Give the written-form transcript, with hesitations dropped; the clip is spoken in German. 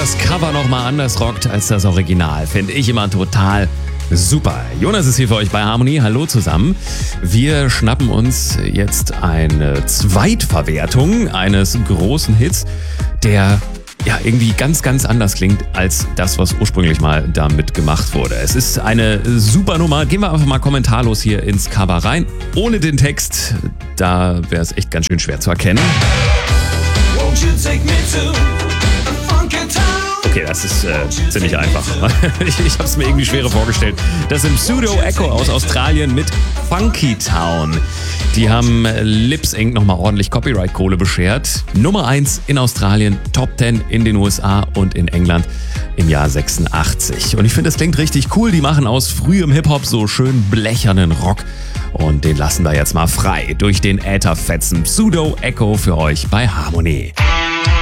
das Cover nochmal anders rockt als das Original, finde ich immer total super. Jonas ist hier für euch bei Harmony. Hallo zusammen. Wir schnappen uns jetzt eine Zweitverwertung eines großen Hits, der ja irgendwie ganz, ganz anders klingt als das, was ursprünglich mal damit gemacht wurde. Es ist eine super Nummer. Gehen wir einfach mal kommentarlos hier ins Cover rein. Ohne den Text, da wäre es echt ganz schön schwer zu erkennen. Okay, das ist ziemlich einfach. Ich habe es mir irgendwie schwerer vorgestellt. Das sind Pseudo Echo aus Australien mit Funky Town. Die haben Lips Inc. nochmal ordentlich Copyright-Kohle beschert. Nummer 1 in Australien, Top 10 in den USA und in England im Jahr 86. Und ich finde, das klingt richtig cool. Die machen aus frühem Hip-Hop so schön blechernen Rock. Und den lassen wir jetzt mal frei durch den Ätherfetzen. Pseudo Echo für euch bei Harmony.